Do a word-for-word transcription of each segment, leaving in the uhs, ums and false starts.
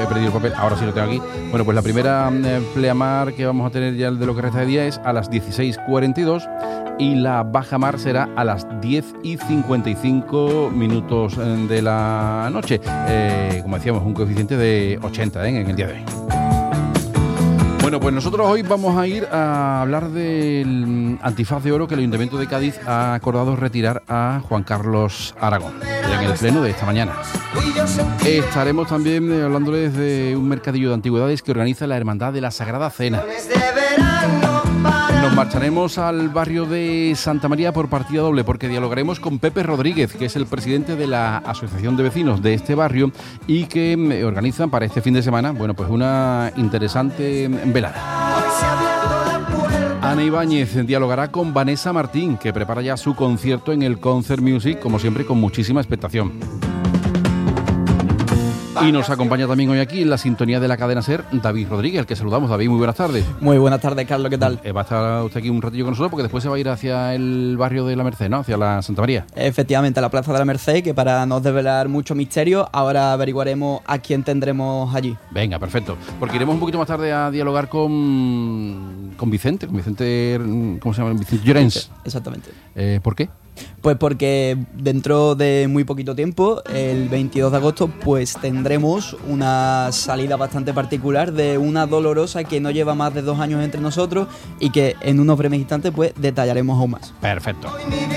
he perdido el papel, ahora sí lo tengo aquí. Bueno, pues la primera eh, pleamar que vamos a tener ya de lo que resta de día es a las dieciséis cuarenta y dos y la bajamar será a las diez y cincuenta y cinco minutos de la noche. Eh, como decíamos, un coeficiente de ochenta ¿eh? en el día de hoy. Bueno, pues nosotros hoy vamos a ir a hablar del antifaz de oro que el Ayuntamiento de Cádiz ha acordado retirar a Juan Carlos Aragón en el pleno de esta mañana. Estaremos también hablándoles de un mercadillo de antigüedades que organiza la Hermandad de la Sagrada Cena. Nos marcharemos al barrio de Santa María por partida doble porque dialogaremos con Pepe Rodríguez, que es el presidente de la Asociación de Vecinos de este barrio y que organizan para este fin de semana, bueno, pues una interesante velada. Ana Ibáñez dialogará con Vanessa Martín, que prepara ya su concierto en el Concert Music, como siempre con muchísima expectación. Y nos acompaña también hoy aquí en la sintonía de la cadena SER David Rodríguez, al que saludamos. David, muy buenas tardes. Muy buenas tardes, Carlos, ¿qué tal? Eh, va a estar usted aquí un ratillo con nosotros porque después se va a ir hacia el barrio de la Merced, ¿no? Hacia la Santa María. Efectivamente, a la Plaza de la Merced, que para no desvelar mucho misterio, ahora averiguaremos a quién tendremos allí. Venga, perfecto. Porque iremos un poquito más tarde a dialogar con, con Vicente, con Vicente, ¿cómo se llama? Vicente Llorens. Exactamente. Eh, ¿Por qué? Pues porque dentro de muy poquito tiempo, el veintidós de agosto, pues tendremos una salida bastante particular de una dolorosa que no lleva más de dos años entre nosotros y que en unos breves instantes pues detallaremos aún más. Perfecto.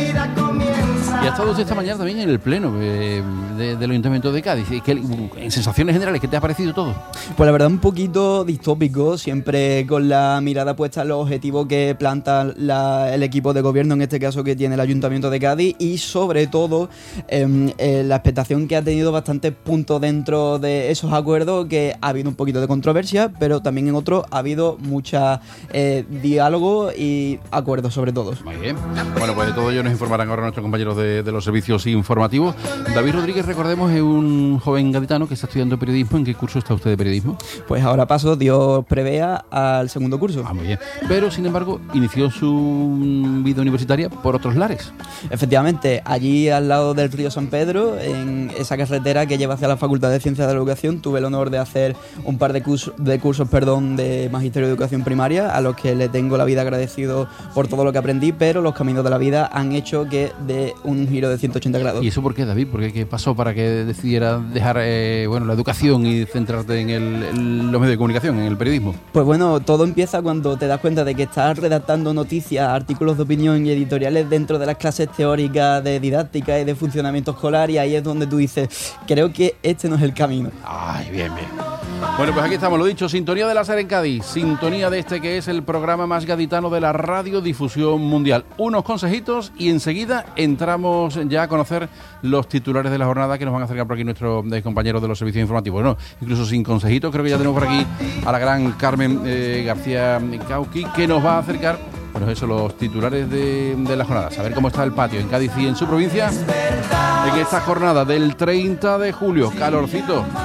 Y ha estado usted esta mañana también en el pleno eh, de, del Ayuntamiento de Cádiz. ¿Qué, en sensaciones generales, ¿qué te ha parecido todo? Pues la verdad un poquito distópico, siempre con la mirada puesta en los objetivos que planta la, el equipo de gobierno, en este caso que tiene el Ayuntamiento de Cádiz, y sobre todo eh, eh, la expectación que ha tenido bastantes puntos dentro de esos acuerdos, que ha habido un poquito de controversia, pero también en otros ha habido mucha eh, diálogo y acuerdos sobre todo. Muy bien. Bueno, pues de todo ello nos informarán ahora nuestros compañeros de, de los servicios informativos. David Rodríguez, recordemos, es un joven gaditano que está estudiando periodismo. ¿En qué curso está usted de periodismo? Pues ahora paso, Dios prevea, al segundo curso. Ah, muy bien. Pero, sin embargo, inició su vida universitaria por otros lares. Efectivamente, allí al lado del río San Pedro, en esa carretera que lleva hacia la Facultad de Ciencias de la Educación, tuve el honor de hacer un par de cursos, de cursos perdón, de Magisterio de Educación Primaria, a los que le tengo la vida agradecido por todo lo que aprendí, pero los caminos de la vida han hecho que dé un giro de ciento ochenta grados. ¿Y eso por qué, David? ¿Por qué, qué pasó para que decidiera dejar eh, bueno, la educación y centrarte en, el, en los medios de comunicación, en el periodismo? Pues bueno, todo empieza cuando te das cuenta de que estás redactando noticias, artículos de opinión y editoriales dentro de las clases teóricas de didáctica y de funcionamiento escolar, y ahí es donde tú dices, creo que este no es el camino. Ay, bien, bien. Bueno, pues aquí estamos, lo dicho, sintonía de la SER en Cádiz, sintonía de este que es el programa más gaditano de la radiodifusión mundial. Unos consejitos y enseguida entramos ya a conocer los titulares de la jornada que nos van a acercar por aquí nuestros eh, compañeros de los servicios informativos. No, incluso sin consejitos, creo que ya tenemos por aquí a la gran Carmen eh, García Cauqui, que nos va a acercar, bueno, eso, los titulares de, de la jornada. Saber cómo está el patio en Cádiz y en su provincia en esta jornada del treinta de julio. Calorcito.